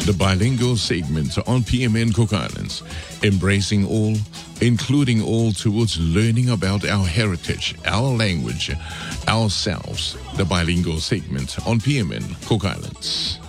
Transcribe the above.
the bilingual segment on PMN Cook Islands, embracing all, including all towards learning about our heritage, our language, ourselves, the bilingual segment on PMN Cook Islands.